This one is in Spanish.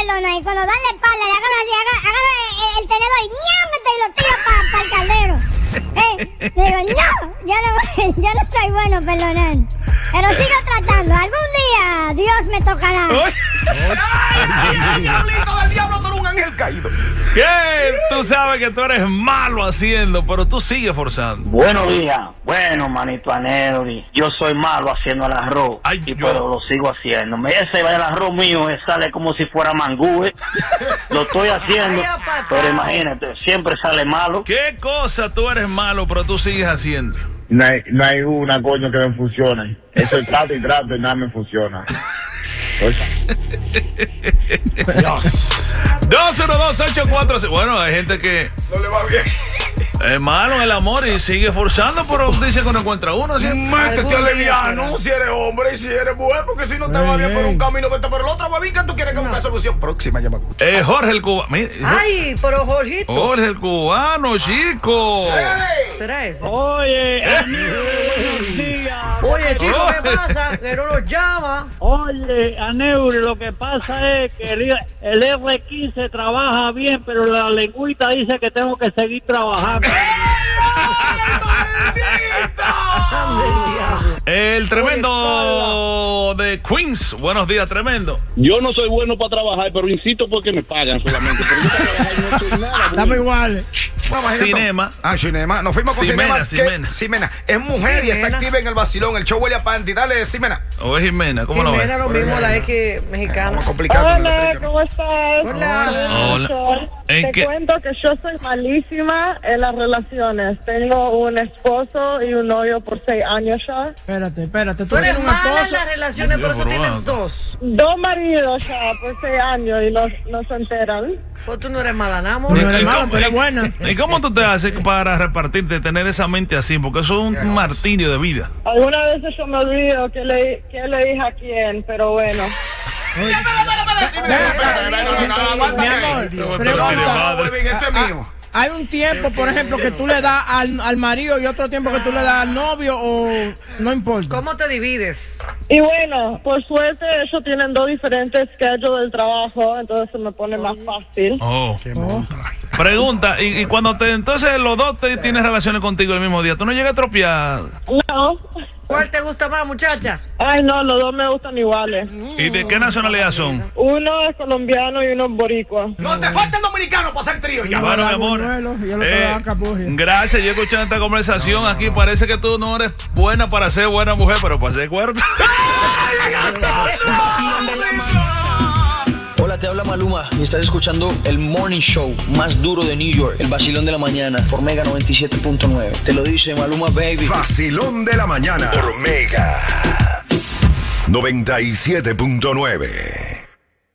pelona, y cuando dan la espalda le agarran así, agarran el tenedor y ¡ñam! Y lo tira para el caldero. Digo, no, yo no soy bueno perdonar. Pero sigo tratando. Algún día Dios me tocará. ¡Ay, diablito del diablo! Tú eres un ángel caído. ¿Qué? Tú sabes que tú eres malo haciendo, pero tú sigues forzando. Buenos días. Bueno, manito Aneuri, yo soy malo haciendo el arroz. Ay, pero lo sigo haciendo. Ese el arroz mío sale como si fuera mangú. Lo estoy haciendo, pero imagínate, siempre sale malo. ¿Qué cosa tú eres malo, pero tú sigues haciendo? No hay una coño que me funcione. Eso trato y nada me funciona. Dios. 212-846. Bueno, hay gente que No le va bien. es malo en el amor y sigue forzando, pero dice que no encuentra uno. ¿Sí? Métete aliviano si eres hombre y si eres mujer, porque si no te va bien por un camino, vete por el otro. Babín, que tú quieres que busque solución. Próxima llamada. Jorge el cubano. Ay, pero Jorgito. Jorge el cubano, chico. ¿Será ese? Oye, amigo, buenos días. Oye, chico, ¿qué pasa? Que no nos llama. Oye, Aneuri, lo que pasa es que el R15 trabaja bien, pero la lengüita dice que tengo que seguir trabajando. El tremendo de Queens. Buenos días, tremendo. Yo no soy bueno para trabajar, pero insisto porque me pagan solamente. Pero yo para trabajar no soy nada. Dame igual. Cinema. Cinema. Nos fuimos con Ximena, Cinema. Ximena. Es mujer y está activa en el vacilón. El show huele a panty. Dale, Ximena. ¿O es Jimena? ¿Cómo lo ves? Mira lo mismo, la X mexicana. Vamos complicado. Hola, ¿cómo estás? Hola. Te cuento que yo soy malísima en las relaciones. Tengo un esposo y un novio por 6 años ya. Espérate. Tú eres mala en las relaciones, por eso tienes dos. 2 maridos ya por 6 años y no se enteran. Pues tú no eres mala, ¿no, amor? No eres mala, pero eres buena. ¿Y cómo tú te haces para repartirte, tener esa mente así? Porque eso es un martirio de vida. Algunas veces yo me olvido qué le dije a quién, pero bueno. Mi amor, Esto es mío. Hay un tiempo, por ejemplo, que tú le das al marido y otro tiempo que tú le das al novio, o no importa. ¿Cómo te divides? Y bueno, por suerte ellos tienen 2 diferentes schedules del trabajo, entonces se me pone más fácil. Pregunta, y cuando entonces los dos tienes relaciones contigo el mismo día, ¿tú no llegas a tropear? No. ¿Cuál te gusta más, muchacha? Ay, no, los 2 me gustan iguales. ¿Y de qué nacionalidad son? Uno es colombiano y uno es boricua. No te falta el dominicano para hacer trío ya. Bueno, mi amor, gracias. Yo escuchando esta conversación aquí, parece que tú no eres buena para ser buena mujer, pero para ser cuerda. Hola, te habla Maluma y estás escuchando el Morning Show más duro de New York, el vacilón de la mañana por Mega 97.9. Te lo dice Maluma, baby. Vacilón de la mañana por Mega 97.9.